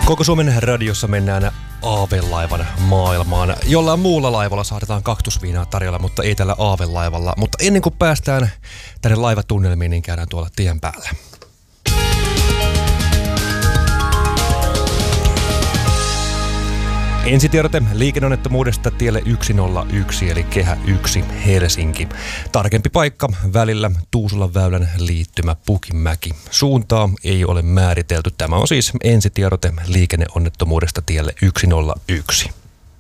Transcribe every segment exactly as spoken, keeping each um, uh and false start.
Koko Suomen radiossa mennään aavelaivan maailmaan. Jollain muulla laivalla saadaan kaktusviinaa tarjolla, mutta ei tällä aavelaivalla. Mutta ennen kuin päästään tänne laivatunnelmiin, niin käydään tuolla tien päällä. Ensitiedote liikenneonnettomuudesta tielle yksi nolla yksi eli Kehä yksi Helsinki. Tarkempi paikka välillä Tuusulan väylän liittymä Pukinmäki. Suuntaa ei ole määritelty. Tämä on siis ensitiedote liikenneonnettomuudesta tielle yksi nolla yksi.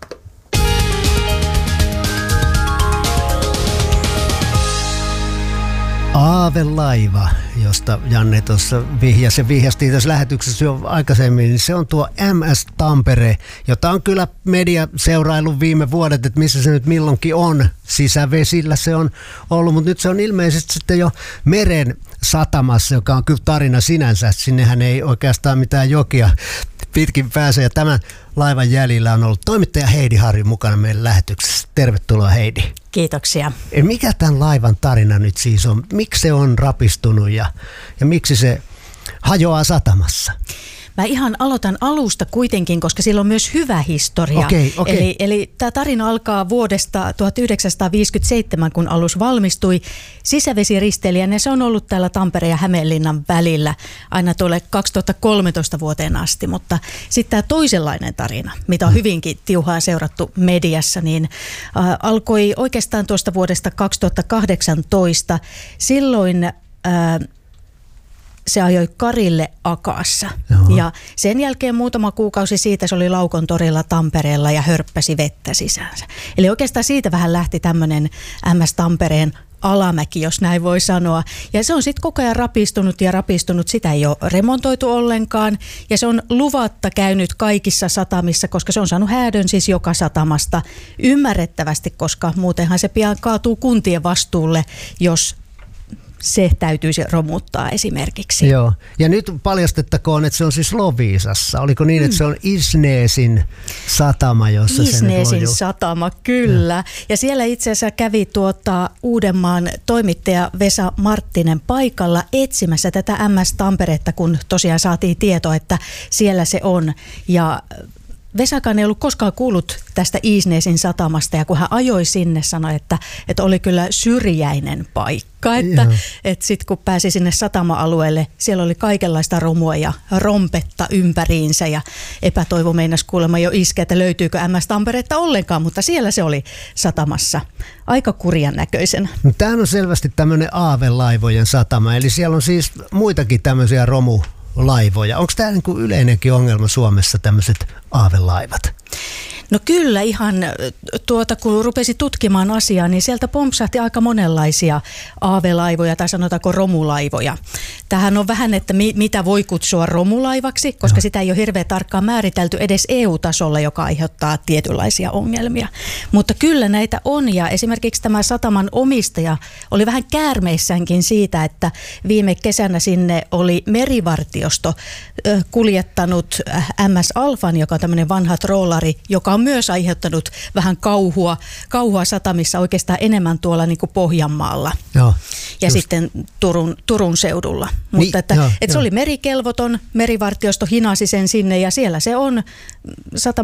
Aavelaiva, josta Janne tuossa vihjasi ja vihjasti tässä lähetyksessä jo aikaisemmin, niin se on tuo M S Tampere, jota on kyllä media seuraillut viime vuodet, että missä se nyt milloinkin on. Sisävesillä se on ollut, mutta nyt se on ilmeisesti sitten jo meren satamassa, joka on kyllä tarina sinänsä. Sinnehän ei oikeastaan mitään jokia pitkin pääse, ja tämän laivan jäljillä on ollut toimittaja Heidi Harju mukana meidän lähetyksessä. Tervetuloa, Heidi. Kiitoksia. Mikä tämän laivan tarina nyt siis on? Miksi se on rapistunut ja, ja miksi se hajoaa satamassa? Mä ihan aloitan alusta kuitenkin, koska sillä on myös hyvä historia. Okay, okay. Eli, eli tämä tarina alkaa vuodesta tuhatyhdeksänsataaviisikymmentäseitsemän, kun alus valmistui sisävesiristeilijänä, ja se on ollut täällä Tampereen ja Hämeenlinnan välillä aina tuolle kaksituhattakolmetoista vuoteen asti. Mutta sitten tämä toisenlainen tarina, mitä on hyvinkin tiuhaan seurattu mediassa, niin äh, alkoi oikeastaan tuosta vuodesta kaksituhattakahdeksantoista. Silloin Äh, se ajoi Karille Akaassa. Joo. Ja sen jälkeen muutama kuukausi siitä se oli Laukon torilla Tampereella ja hörppäsi vettä sisäänsä. Eli oikeastaan siitä vähän lähti tämmöinen M S Tampereen alamäki, jos näin voi sanoa. Ja se on sitten koko ajan rapistunut ja rapistunut. Sitä ei ole remontoitu ollenkaan. Ja se on luvatta käynyt kaikissa satamissa, koska se on saanut häädön siis joka satamasta ymmärrettävästi, koska muutenhan se pian kaatuu kuntien vastuulle, jos se täytyisi romuttaa esimerkiksi. Joo. Ja nyt paljastettakoon, että se on siis Loviisassa. Oliko niin, että se on Isneesin satama, jossa Isneesin se nyt satama, kyllä. Ja. ja siellä itse asiassa kävi tuota Uudenmaan toimittaja Vesa Marttinen paikalla etsimässä tätä M S Tamperetta, kun tosiaan saatiin tieto, että siellä se on. Ja Vesakaan ei ollut koskaan kuullut tästä Isneesin satamasta, ja kun hän ajoi sinne, sanoi, että, että oli kyllä syrjäinen paikka. Että, että sitten kun pääsi sinne satama-alueelle, siellä oli kaikenlaista romua ja rompetta ympäriinsä, ja epätoivo meinasi kuulemma jo iskeä, että löytyykö M S Tamperetta ollenkaan, mutta siellä se oli satamassa aika kurjan näköisen. Tämähän on selvästi tämmöinen aavelaivojen satama, eli siellä on siis muitakin tämmöisiä romu laivoja. Onko tämä niin kuin yleinenkin ongelma Suomessa, tämmöiset aavelaivat? No kyllä ihan, tuota, kun rupesi tutkimaan asiaa, niin sieltä pompsahti aika monenlaisia aavelaivoja tai sanotaanko romulaivoja. Tämähän on vähän, että mi- mitä voi kutsua romulaivaksi, koska Joo. sitä ei ole hirveän tarkkaan määritelty edes E U-tasolla, joka aiheuttaa tietynlaisia ongelmia. Mutta kyllä näitä on, ja esimerkiksi tämä sataman omistaja oli vähän käärmeissäänkin siitä, että viime kesänä sinne oli merivartiosto kuljettanut M S Alfan, joka on tämmöinen vanha troolari, joka on myös aiheuttanut vähän kauhua, kauhua satamissa oikeastaan enemmän tuolla niin kuin Pohjanmaalla Joo, ja just. sitten Turun, Turun seudulla. Mutta niin, että, joo, että se joo. oli merikelvoton, merivartiosto hinasi sen sinne ja siellä se on satama